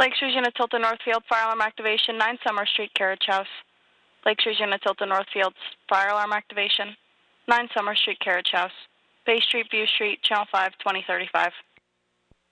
Lakeshrews Unit Tilton Northfield, fire alarm activation, 9 Summer Street, Carriage House. Lakeshrews Unit Tilton Northfield, fire alarm activation, 9 Summer Street, Carriage House. Bay Street, View Street, Channel 5, 2035.